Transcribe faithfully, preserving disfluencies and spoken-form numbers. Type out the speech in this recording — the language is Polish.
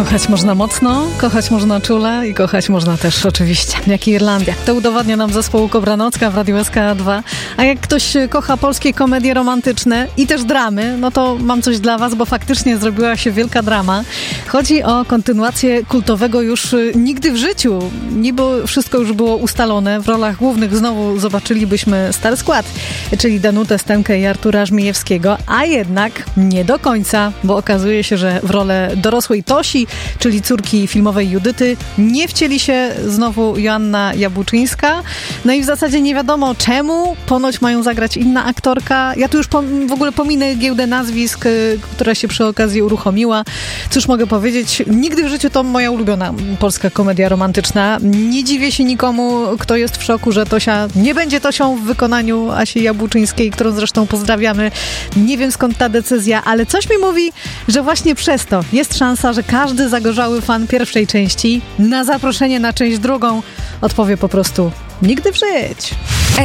Kochać można mocno, kochać można czule i kochać można też oczywiście, jak i Irlandia. To udowadnia nam zespołu Kobra Nocka w Radiu S K dwa. A jak ktoś kocha polskie komedie romantyczne i też dramy, no to mam coś dla was, bo faktycznie zrobiła się wielka drama. Chodzi o kontynuację kultowego już Nigdy w życiu. Niby wszystko już było ustalone. W rolach głównych znowu zobaczylibyśmy stary skład, czyli Danutę Stenkę i Artura Żmijewskiego, a jednak nie do końca, bo okazuje się, że w rolę dorosłej Tosi, czyli córki filmowej Judyty, nie wcieli się znowu Joanna Jabłczyńska. No i w zasadzie nie wiadomo czemu. Ponoć mają zagrać inna aktorka. Ja tu już pom- w ogóle pominę giełdę nazwisk, y, która się przy okazji uruchomiła. Cóż mogę powiedzieć? Nigdy w życiu to moja ulubiona polska komedia romantyczna. Nie dziwię się nikomu, kto jest w szoku, że Tosia nie będzie Tosią w wykonaniu Asi Jabłczyńskiej, którą zresztą pozdrawiamy. Nie wiem skąd ta decyzja, ale coś mi mówi, że właśnie przez to jest szansa, że każdy zagorzały fan pierwszej części na zaproszenie na część drugą odpowie po prostu nigdy w życiu.